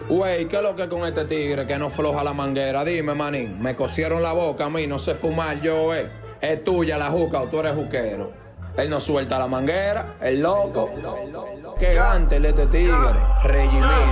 Güey, ¿qué es lo que con este tigre que no floja la manguera? Dime, manín, me cosieron la boca a mí, no sé fumar yo, Es tuya la juca o tú eres juquero. Él no suelta la manguera, el loco. Qué gante este tigre, Regimí.